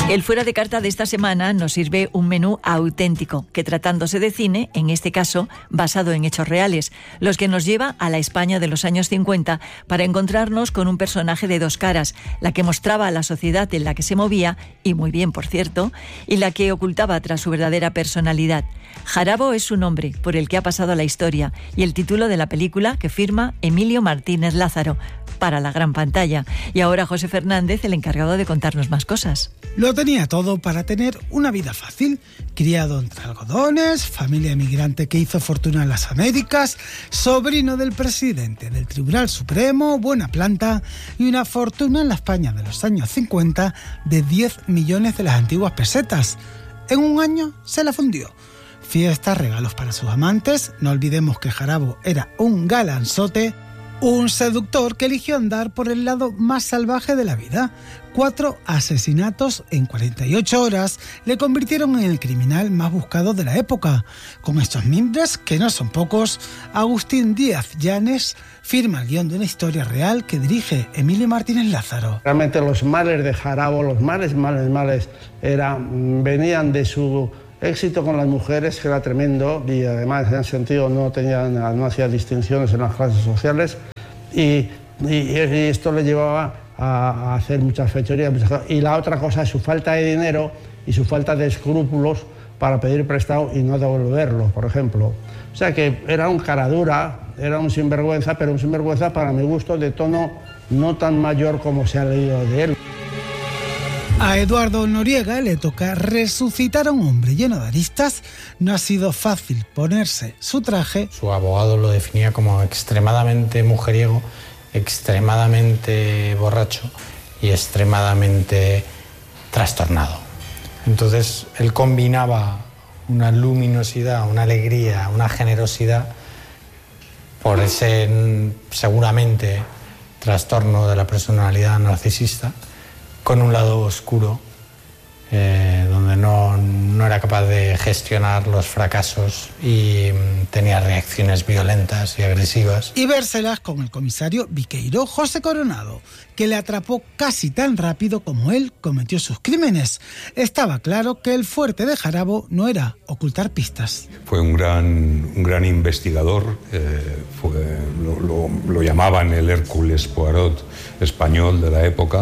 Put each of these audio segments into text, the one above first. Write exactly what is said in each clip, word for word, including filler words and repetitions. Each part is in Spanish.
El fuera de carta de esta semana nos sirve un menú auténtico, que tratándose de cine, en este caso basado en hechos reales, los que nos lleva a la España de los años cincuenta para encontrarnos con un personaje de dos caras, la que mostraba a la sociedad en la que se movía, y muy bien por cierto, y la que ocultaba tras su verdadera personalidad. Jarabo es su nombre, por el que ha pasado a la historia, y el título de la película que firma Emilio Martínez Lázaro, para la gran pantalla. Y ahora José Fernández, el encargado de contarnos más cosas. Lo tenía todo para tener una vida fácil. Criado entre algodones, familia emigrante que hizo fortuna en las Américas, sobrino del presidente del Tribunal Supremo, buena planta y una fortuna en la España de los años cincuenta de diez millones de las antiguas pesetas. En un año se la fundió. Fiestas, regalos para sus amantes. No olvidemos que Jarabo era un galanzote, un seductor que eligió andar por el lado más salvaje de la vida. Cuatro asesinatos en cuarenta y ocho horas le convirtieron en el criminal más buscado de la época. Con estos mimbres, que no son pocos, Agustín Díaz Llanes firma el guión de una historia real que dirige Emilio Martínez Lázaro. Realmente los males de Jarabo, los males, males, males, eran, venían de su éxito con las mujeres, que era tremendo, y además en ese sentido no, tenía, no hacía distinciones en las clases sociales, y, y, y esto le llevaba a, a hacer muchas fechorías. Muchas cosas. Y la otra cosa es su falta de dinero y su falta de escrúpulos para pedir prestado y no devolverlo, por ejemplo. O sea que era un cara dura, era un sinvergüenza, pero un sinvergüenza para mi gusto de tono no tan mayor como se ha leído de él. A Eduardo Noriega le toca resucitar a un hombre lleno de aristas. No ha sido fácil ponerse su traje. Su abogado lo definía como extremadamente mujeriego, extremadamente borracho y extremadamente trastornado. Entonces él combinaba una luminosidad, una alegría, una generosidad por ese seguramente trastorno de la personalidad narcisista, con un lado oscuro, eh, donde no, no era capaz de gestionar los fracasos y mm, tenía reacciones violentas y agresivas. Y vérselas con el comisario Viqueiro José Coronado, que le atrapó casi tan rápido como él cometió sus crímenes. Estaba claro que el fuerte de Jarabo no era ocultar pistas. Fue un gran, un gran investigador, eh, fue, lo, lo, lo llamaban el Hércules Poirot español de la época,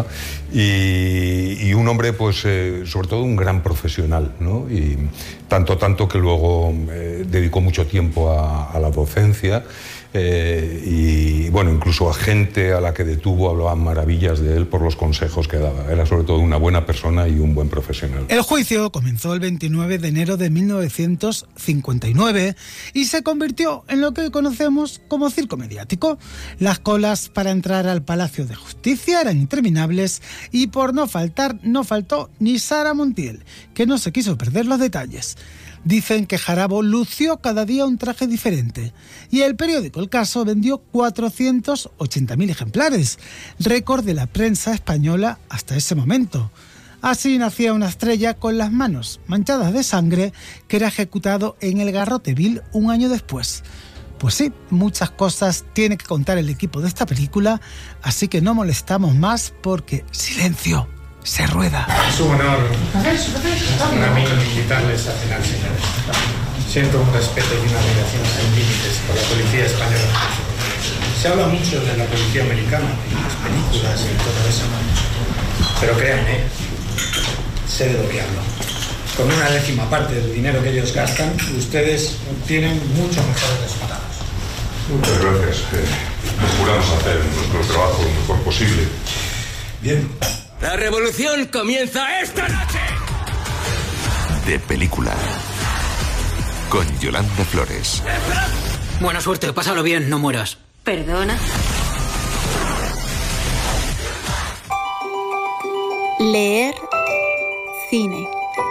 y, y un hombre, pues, eh, sobre todo un gran profesional, ¿no? Y tanto, tanto que luego eh, dedicó mucho tiempo a, a la docencia. Eh, y bueno, incluso a gente a la que detuvo hablaban maravillas de él por los consejos que daba. Era sobre todo una buena persona y un buen profesional. El juicio comenzó el veintinueve de enero de mil novecientos cincuenta y nueve y se convirtió en lo que hoy conocemos como circo mediático. Las colas para entrar al Palacio de Justicia eran interminables y por no faltar, no faltó ni Sara Montiel, que no se quiso perder los detalles. Dicen que Jarabo lució cada día un traje diferente y el periódico El Caso vendió cuatrocientos ochenta mil ejemplares, récord de la prensa española hasta ese momento. Así nacía una estrella con las manos manchadas de sangre que era ejecutado en el Garrote Vil un año después. Pues sí, muchas cosas tiene que contar el equipo de esta película, así que no molestamos más porque silencio. Se rueda. Es un honor para mí invitarles a cenar, señores. Siento un respeto y una admiración sin límites por la policía española. Se habla mucho de la policía americana, en las películas y todo eso. Pero créanme, sé de lo que hablo. Con una décima parte del dinero que ellos gastan, ustedes tienen mucho mejores resultados. Muchas gracias. Eh, procuramos hacer nuestro trabajo lo mejor posible. Bien. La revolución comienza esta noche. De película. Con Yolanda Flores. Buena suerte, pásalo bien, no mueras. ¿Perdona? Leer cine.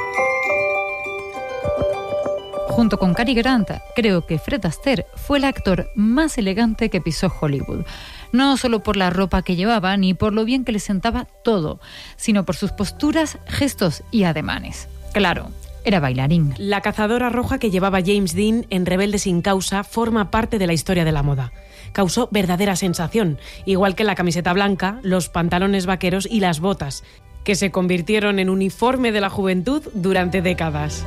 Junto con Cary Grant, creo que Fred Astaire fue el actor más elegante que pisó Hollywood. No solo por la ropa que llevaba, ni por lo bien que le sentaba todo, sino por sus posturas, gestos y ademanes. Claro, era bailarín. La cazadora roja que llevaba James Dean en Rebelde sin causa forma parte de la historia de la moda. Causó verdadera sensación, igual que la camiseta blanca, los pantalones vaqueros y las botas. que se convirtieron en uniforme de la juventud durante décadas.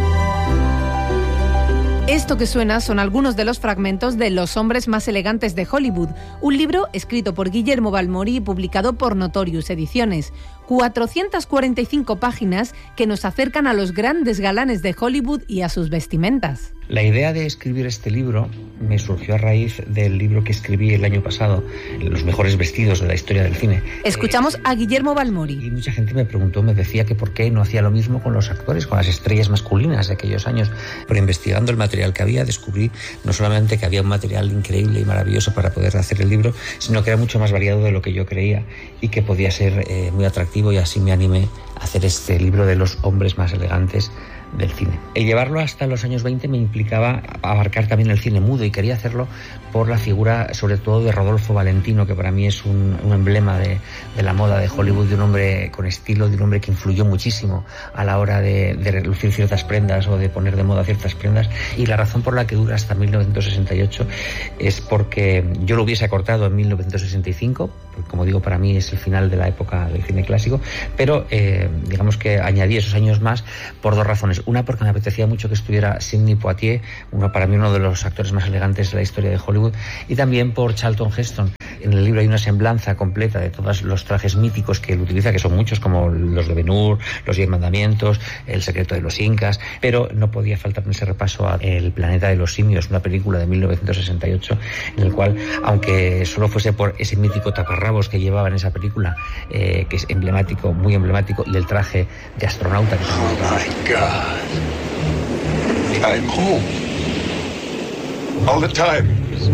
Esto que suena son algunos de los fragmentos de Los hombres más elegantes de Hollywood, un libro escrito por Guillermo Balmori y publicado por Notorious Ediciones. cuatrocientas cuarenta y cinco páginas que nos acercan a los grandes galanes de Hollywood y a sus vestimentas. La idea de escribir este libro me surgió a raíz del libro que escribí el año pasado, Los mejores vestidos de la historia del cine. Escuchamos a Guillermo Balmori. Y mucha gente me preguntó, me decía que por qué no hacía lo mismo con los actores, con las estrellas masculinas de aquellos años. Pero investigando el material que había, descubrí no solamente que había un material increíble y maravilloso para poder hacer el libro, sino que era mucho más variado de lo que yo creía y que podía ser eh, muy atractivo, y así me animé a hacer este libro de los hombres más elegantes del cine. El llevarlo hasta los años veinte me implicaba abarcar también el cine mudo, y quería hacerlo por la figura sobre todo de Rodolfo Valentino, que para mí es un, un emblema de, de la moda de Hollywood, de un hombre con estilo, de un hombre que influyó muchísimo a la hora de, de relucir ciertas prendas o de poner de moda ciertas prendas. Y la razón por la que dura hasta mil novecientos sesenta y ocho es porque yo lo hubiese acortado en mil novecientos sesenta y cinco, porque como digo, para mí es el final de la época del cine clásico, pero eh, digamos que añadí esos años más por dos razones. Una, porque me apetecía mucho que estuviera Sidney Poitier, uno para mí uno de los actores más elegantes de la historia de Hollywood, y también por Charlton Heston. En el libro hay una semblanza completa de todos los trajes míticos que él utiliza, que son muchos, como los de Ben-Hur, los Diez Mandamientos, El secreto de los Incas, pero no podía faltar en ese repaso a El planeta de los simios, una película de mil novecientos sesenta y ocho, en el cual, aunque solo fuese por ese mítico taparrabos que llevaba en esa película, eh, que es emblemático, muy emblemático, y el traje de astronauta que oh my God. I'm home. All the time.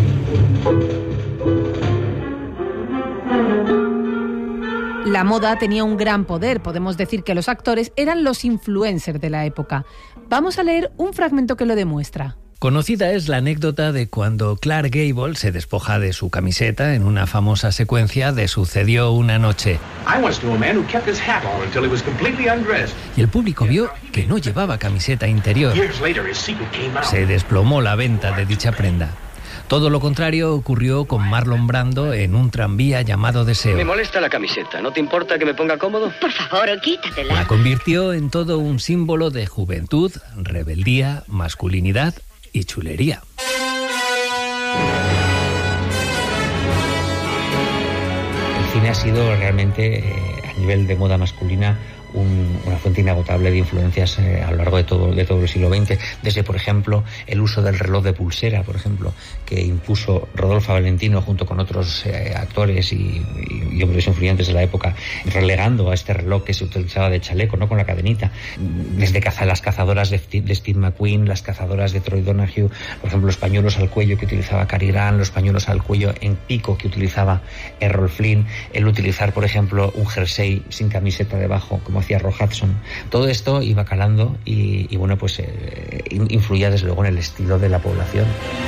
La moda tenía un gran poder. Podemos decir que los actores eran los influencers de la época. Vamos a leer un fragmento que lo demuestra. Conocida es la anécdota de cuando Clark Gable se despoja de su camiseta en una famosa secuencia de Sucedió una noche. Y el público vio que no llevaba camiseta interior. Se desplomó la venta de dicha prenda. Todo lo contrario ocurrió con Marlon Brando en un tranvía llamado Deseo. Me molesta la camiseta, ¿no te importa que me ponga cómodo? Por favor, quítatela. La convirtió en todo un símbolo de juventud, rebeldía, masculinidad y chulería. El cine ha sido realmente, eh, a nivel de moda masculina, Un, una fuente inagotable de influencias eh, a lo largo de todo, de todo el siglo veinte, desde, por ejemplo, el uso del reloj de pulsera, por ejemplo, que impuso Rodolfo Valentino junto con otros eh, actores y, y, y hombres influyentes de la época, relegando a este reloj que se utilizaba de chaleco, ¿no?, con la cadenita, desde caza, las cazadoras de, de Steve McQueen, las cazadoras de Troy Donahue, por ejemplo, los pañuelos al cuello que utilizaba Cary Grant, los pañuelos al cuello en pico que utilizaba Errol Flynn, el utilizar, por ejemplo, un jersey sin camiseta debajo, como hacía Rock Hudson. Todo esto iba calando y, y bueno, pues eh, influía desde luego en el estilo de la población.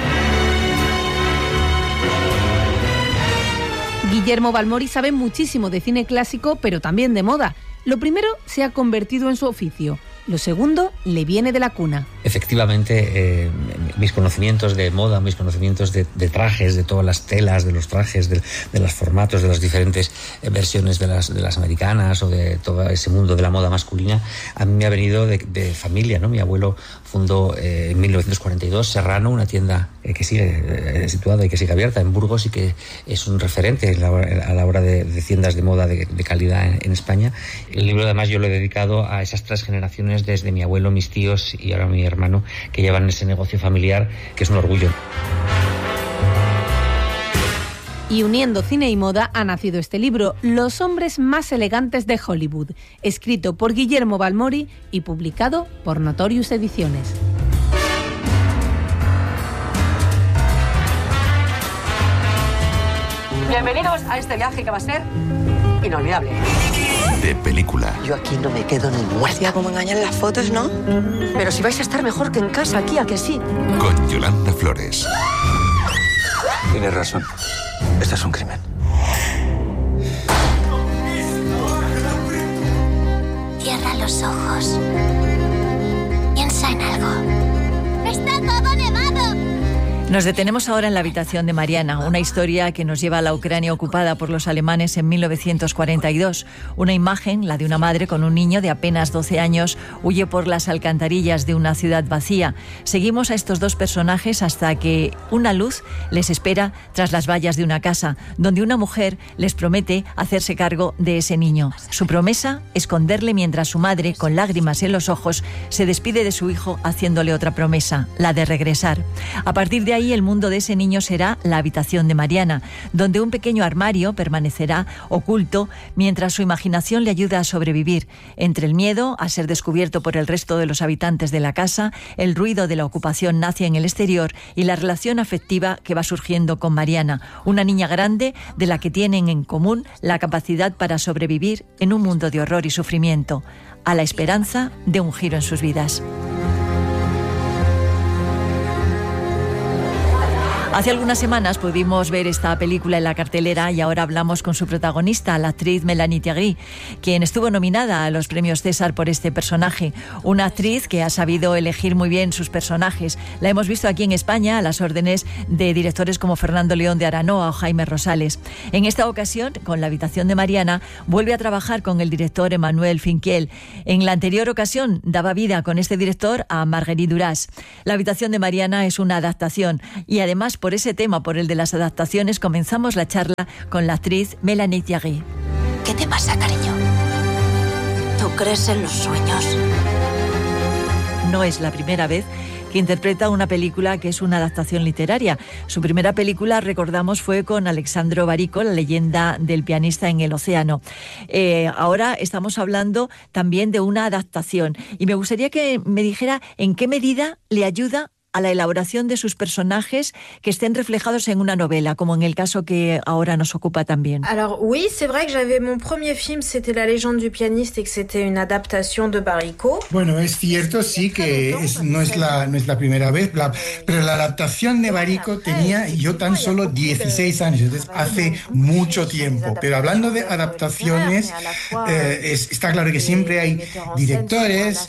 Guillermo Balmori sabe muchísimo de cine clásico, pero también de moda. Lo primero, se ha convertido en su oficio. Lo segundo, le viene de la cuna. Efectivamente, eh, mis conocimientos de moda, mis conocimientos de, de trajes, de todas las telas, de los trajes, de, de los formatos, de las diferentes eh, versiones de las, de las americanas o de todo ese mundo de la moda masculina, a mí me ha venido de, de familia, ¿no? Mi abuelo fundó eh, en mil novecientos cuarenta y dos Serrano, una tienda eh, que sigue eh, situada y que sigue abierta en Burgos y que es un referente en la, a la hora de, de tiendas de moda de, de calidad en, en España. El libro además yo lo he dedicado a esas tres generaciones, desde mi abuelo, mis tíos y ahora mi hermano, que llevan ese negocio familiar, que es un orgullo. Y uniendo cine y moda ha nacido este libro, Los hombres más elegantes de Hollywood, escrito por Guillermo Balmori y publicado por Notorious Ediciones. Bienvenidos a este viaje que va a ser inolvidable. De película. Yo aquí no me quedo ni muerta. Hostia, como engañan las fotos, ¿no? Pero si vais a estar mejor que en casa aquí, ¿a que sí? Con Yolanda Flores. Tienes razón. Esto es un crimen. Cierra los ojos. Piensa en algo. ¡Está todo nevado! Nos detenemos ahora en la habitación de Mariana, una historia que nos lleva a la Ucrania ocupada por los alemanes en mil novecientos cuarenta y dos. Una imagen, la de una madre con un niño de apenas doce años, huye por las alcantarillas de una ciudad vacía. Seguimos a estos dos personajes hasta que una luz les espera tras las vallas de una casa, donde una mujer les promete hacerse cargo de ese niño. Su promesa, esconderle mientras su madre, con lágrimas en los ojos, se despide de su hijo haciéndole otra promesa, la de regresar. A partir de ahí, el mundo de ese niño será la habitación de Mariana, donde un pequeño armario permanecerá oculto mientras su imaginación le ayuda a sobrevivir, entre el miedo a ser descubierto por el resto de los habitantes de la casa, el ruido de la ocupación nazi en el exterior y la relación afectiva que va surgiendo con Mariana, una niña grande de la que tienen en común la capacidad para sobrevivir en un mundo de horror y sufrimiento, a la esperanza de un giro en sus vidas. Hace algunas semanas pudimos ver esta película en la cartelera y ahora hablamos con su protagonista, la actriz Mélanie Thierry, quien estuvo nominada a los premios César por este personaje. Una actriz que ha sabido elegir muy bien sus personajes. La hemos visto aquí en España a las órdenes de directores como Fernando León de Aranoa o Jaime Rosales. En esta ocasión, con La habitación de Mariana, vuelve a trabajar con el director Emmanuel Finkiel. En la anterior ocasión daba vida con este director a Marguerite Duras. La habitación de Mariana es una adaptación y además por ese tema, por el de las adaptaciones, comenzamos la charla con la actriz Mélanie Thierry. ¿Qué te pasa, cariño? ¿Tú crees en los sueños? No es la primera vez que interpreta una película que es una adaptación literaria. Su primera película, recordamos, fue con Alexandro Barico, la leyenda del pianista en el océano. Eh, ahora estamos hablando también de una adaptación y me gustaría que me dijera en qué medida le ayuda a la elaboración de sus personajes que estén reflejados en una novela, como en el caso que ahora nos ocupa también. Alors oui, c'est vrai que j'avais mon premier film, c'était La légende du pianiste et que c'était une adaptation de Barico. Bueno, es cierto, sí, que es, no, es la, no es la primera vez, la, pero la adaptación de Barico tenía yo tan solo dieciséis años, entonces hace mucho tiempo. Pero hablando de adaptaciones, eh, es, está claro que siempre hay directores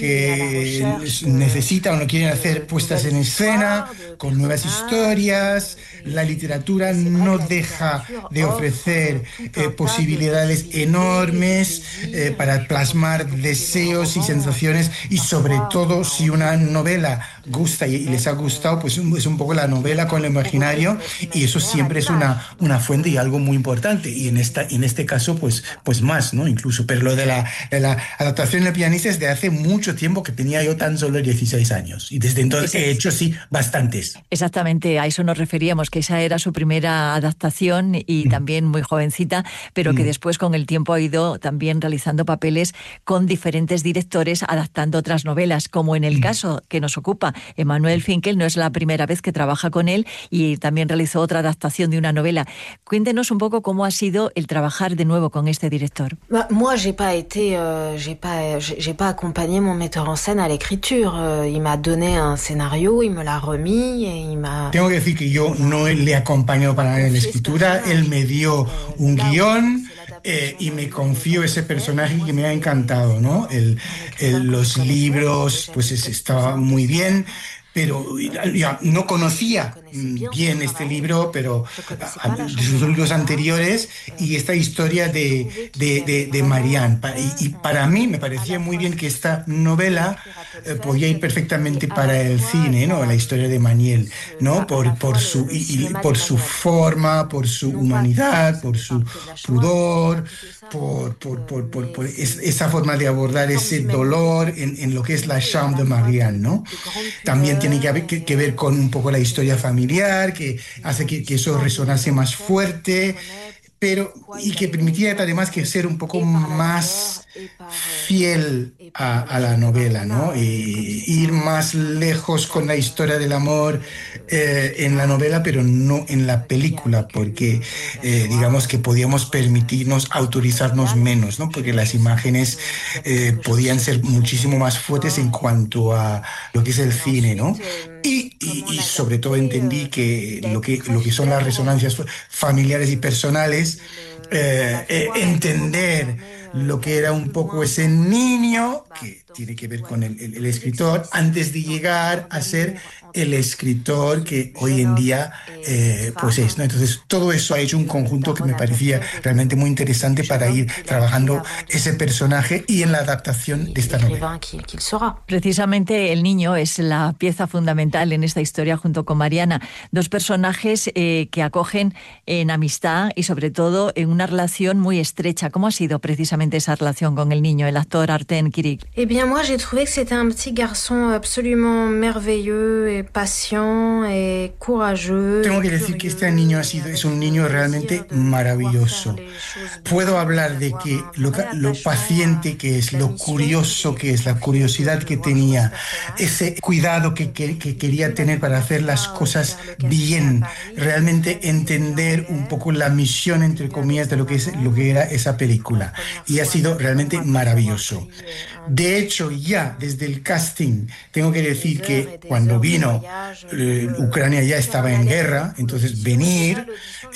que necesitan o no quieren hacer puestas en escena, con nuevas historias. La literatura no deja de ofrecer eh, posibilidades enormes eh, para plasmar deseos y sensaciones, y sobre todo si una novela gusta y, y les ha gustado, pues es un poco la novela con el imaginario, y eso siempre es una, una fuente y algo muy importante, y en esta en este caso pues, pues más, ¿no? Incluso, pero lo de la, de la adaptación del pianista es de hace mucho tiempo, que tenía yo tan solo dieciséis años, y desde entonces he hecho sí bastantes. Exactamente, a eso nos referíamos, que esa era su primera adaptación y mm. también muy jovencita, pero mm. que después con el tiempo ha ido también realizando papeles con diferentes directores adaptando otras novelas, como en el mm. caso que nos ocupa Emmanuel Finkiel. No es la primera vez que trabaja con él y también realizó otra adaptación de una novela. Cuéntenos un poco cómo ha sido el trabajar de nuevo con este director. Bah, moi, j'ai pas été, euh, j'ai pas, j'ai pas accompagné mon metteur en scène à l'écriture. Euh, il m'a donné un scénario, il me l'a remis et il m'a... Tengo que decir que yo no le he acompañado para la escritura, él me dio un guión eh, y me confió ese personaje que me ha encantado, ¿no? El, el, los libros, pues es, estaba muy bien, pero ya no conocía bien este libro, pero a, a, sus libros anteriores, y esta historia de, de, de, de Marianne. Y, y para mí me parecía muy bien que esta novela eh, podía ir perfectamente para el cine, ¿no? La historia de Maniel, ¿no? Por, por, su, y, y por su forma, por su humanidad, por su pudor, por, por, por, por, por es, esa forma de abordar ese dolor en, en lo que es la Chambre de Marianne, ¿no? También tiene que, haber, que, que ver con un poco la historia familiar, que hace que, que eso resonase más fuerte, pero y que permitía además que ser un poco más fiel a, a la novela, ¿no? Y ir más lejos con la historia del amor eh, en la novela, pero no en la película, porque eh, digamos que podíamos permitirnos autorizarnos menos, ¿no? Porque las imágenes eh, podían ser muchísimo más fuertes en cuanto a lo que es el cine, ¿no? Y, y, y sobre todo entendí que lo que lo que son las resonancias familiares y personales, eh, eh, entender lo que era un poco ese niño, que tiene que ver con el, el, el escritor, antes de llegar a ser el escritor que hoy en día eh, pues es, ¿no? Entonces todo eso ha hecho un conjunto que me parecía realmente muy interesante para ir trabajando ese personaje y en la adaptación de esta novela. Precisamente el niño es la pieza fundamental en esta historia junto con Mariana, dos personajes eh, que acogen en amistad y sobre todo en una relación muy estrecha. ¿Cómo ha sido precisamente esa relación con el niño, el actor Arten Kirik? Eh bien, moi j'ai trouvé que c'était un petit garçon absolument merveilleux et patient et courageux. Tengo que decir que este niño ha sido, es un niño realmente maravilloso. Puedo hablar de que lo, lo paciente que es, lo curioso que es, la curiosidad que tenía, ese cuidado que, que, que quería tener para hacer las cosas bien, realmente entender un poco la misión, entre comillas, de lo que, es, lo que era esa película. Y ha sido realmente maravilloso. De hecho, ya desde el casting, tengo que decir que cuando vino, eh, Ucrania ya estaba en guerra, entonces venir,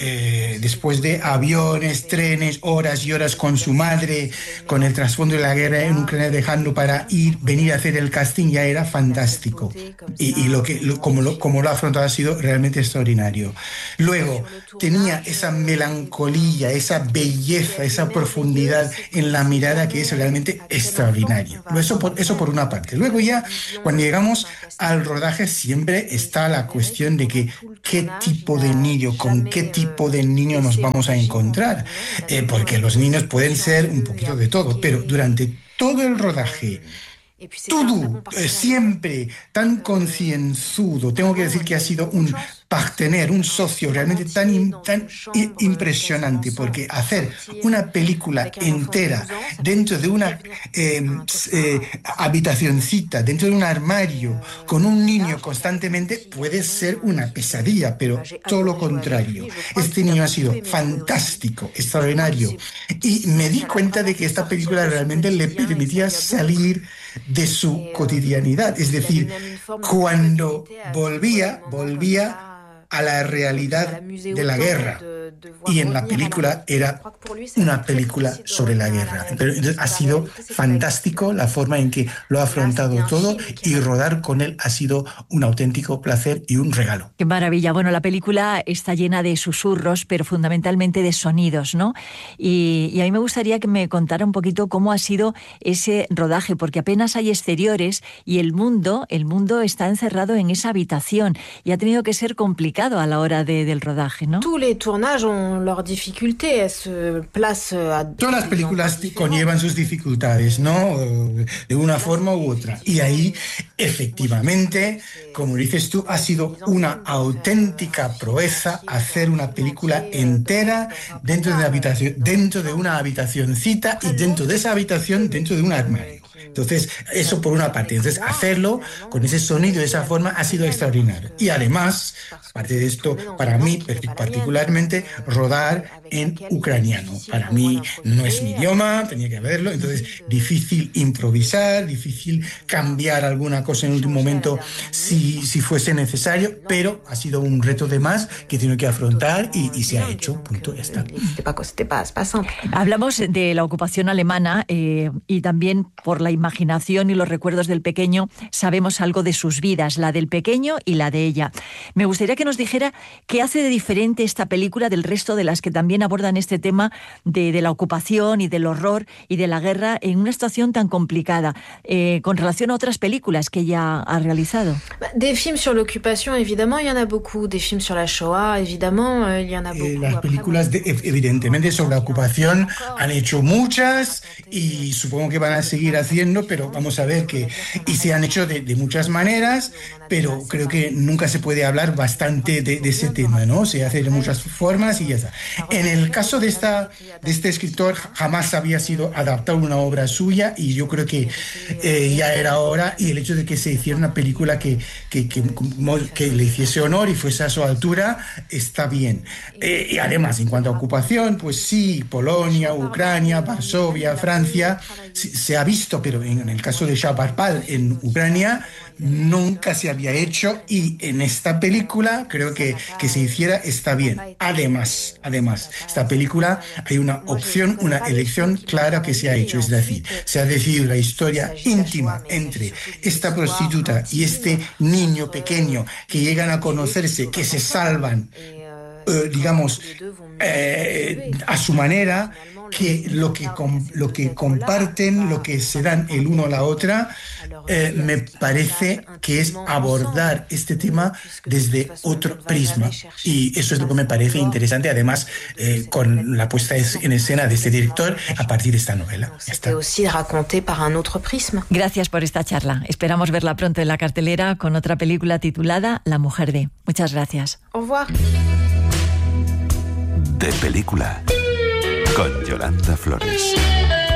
eh, después de aviones, trenes, horas y horas con su madre, con el trasfondo de la guerra en Ucrania, dejando para ir, venir a hacer el casting, ya era fantástico. Y, y lo que, lo, como, lo, como lo ha afrontado ha sido realmente extraordinario. Luego, tenía esa melancolía, esa belleza, esa profundidad en la mirada que es realmente extraordinaria. Eso por, eso por una parte. Luego ya, cuando llegamos al rodaje, siempre está la cuestión de que qué tipo de niño, con qué tipo de niño nos vamos a encontrar. Eh, porque los niños pueden ser un poquito de todo, pero durante todo el rodaje, todo, eh, siempre tan concienzudo. Tengo que decir que ha sido un partener, un socio realmente tan, tan impresionante, porque hacer una película entera dentro de una eh, eh, habitacioncita, dentro de un armario, con un niño constantemente, puede ser una pesadilla, pero todo lo contrario. Este niño ha sido fantástico, extraordinario, y me di cuenta de que esta película realmente le permitía salir de su cotidianidad, es decir, cuando volvía, volvía a la realidad de la guerra. Y en la película era una película sobre la guerra. Pero ha sido fantástico la forma en que lo ha afrontado todo, y rodar con él ha sido un auténtico placer y un regalo. Qué maravilla. Bueno, la película está llena de susurros, pero fundamentalmente de sonidos, ¿no? Y, y a mí me gustaría que me contara un poquito cómo ha sido ese rodaje, porque apenas hay exteriores y el mundo, el mundo está encerrado en esa habitación y ha tenido que ser complicado a la hora de, del rodaje, ¿no? Tous les tournages ont leurs difficultés, elles se placent à... Todas las películas conllevan sus dificultades, ¿no? De una forma u otra. Y ahí, efectivamente, como dices tú, ha sido una auténtica proeza hacer una película entera dentro de una habitación, dentro de una habitacioncita, y dentro de esa habitación, dentro de un armario. Entonces, eso por una parte. Entonces, hacerlo con ese sonido, de esa forma, ha sido extraordinario. Y además, aparte de esto, para mí particularmente, rodar en ucraniano. Para mí no es mi idioma, tenía que verlo, entonces difícil improvisar, difícil cambiar alguna cosa en el último momento si, si fuese necesario, pero ha sido un reto de más que he tenido que afrontar y, y se ha hecho, punto, ya está. Hablamos de la ocupación alemana eh, y también por la imaginación y los recuerdos del pequeño sabemos algo de sus vidas, la del pequeño y la de ella. Me gustaría que nos dijera qué hace de diferente esta película del resto de las que también abordan este tema de, de la ocupación y del horror y de la guerra en una situación tan complicada, eh, con relación a otras películas que ella ha realizado. Des films sur l'occupation, évidemment, il y en a beaucoup. Des films sur la Shoah, évidemment, il y en a beaucoup. Eh, las películas, de, evidentemente, sobre la ocupación han hecho muchas y supongo que van a seguir haciendo, pero vamos a ver que... Y se han hecho de, de muchas maneras, pero creo que nunca se puede hablar bastante de, de ese tema, ¿no? Se hace de muchas formas y ya está. En el caso de, esta, de este escritor, jamás había sido adaptado una obra suya, y yo creo que eh, ya era hora, y el hecho de que se hiciera una película que, que, que, que le hiciese honor y fuese a su altura, está bien. Eh, y además, en cuanto a ocupación, pues sí, Polonia, Ucrania, Varsovia, Francia, se, se ha visto, pero en, en el caso de Shahbarpal en Ucrania, nunca se había hecho y en esta película creo que que se hiciera está bien. Además, además, esta película hay una opción, una elección clara que se ha hecho, es decir, se ha decidido la historia íntima entre esta prostituta y este niño pequeño que llegan a conocerse, que se salvan, eh, digamos, eh, a su manera, que lo que, com, lo que comparten, lo que se dan el uno a la otra, eh, me parece que es abordar este tema desde otro prisma. Y eso es lo que me parece interesante, además, eh, con la puesta en escena de este director a partir de esta novela. Gracias por esta charla. Esperamos verla pronto en la cartelera con otra película titulada La mujer de. Muchas gracias. Au revoir. De película. Con Yolanda Flores.